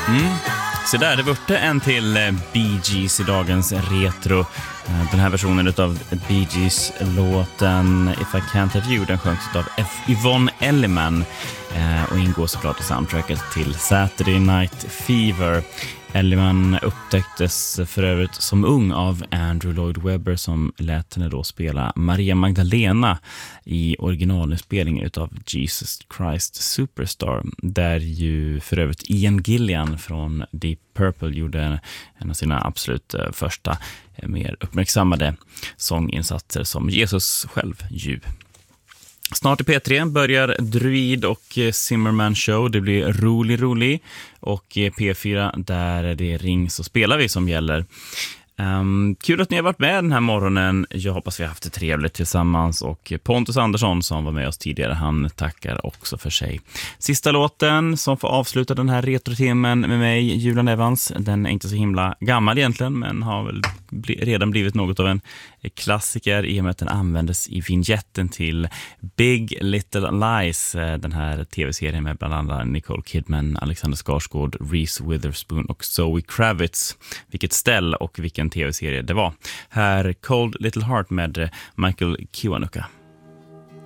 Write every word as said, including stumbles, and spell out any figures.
Mm. Så där, det vart en till Bee Gees i dagens retro. Den här versionen av Bee Gees-låten If I Can't Have You, den sjöngs av F. Yvonne Elliman och ingår såklart i soundtracket till Saturday Night Fever. Elliman upptäcktes för övrigt som ung av Andrew Lloyd Webber som lät henne då spela Maria Magdalena i originalinspelningen av Jesus Christ Superstar, där ju för övrigt Ian Gillan från Deep Purple gjorde en av sina absolut första mer uppmärksammade sånginsatser som Jesus själv ju. Snart i P tre börjar Druid och Zimmerman Show. Det blir rolig, rolig. Och P fyra, där det Ring så spelar vi som gäller. Um, kul att ni har varit med den här morgonen. Jag hoppas vi har haft det trevligt tillsammans. Och Pontus Andersson som var med oss tidigare, han tackar också för sig. Sista låten som får avsluta den här retrotimmen med mig, Julian Evans. Den är inte så himla gammal egentligen, men har väl bli, redan blivit något av en klassiker i och med att den användes i vignetten till Big Little Lies, den här tv-serien med bland annat Nicole Kidman, Alexander Skarsgård, Reese Witherspoon och Zoe Kravitz. Vilket ställ och vilken tv-serie det var. Här Cold Little Heart med Michael Kiwanuka.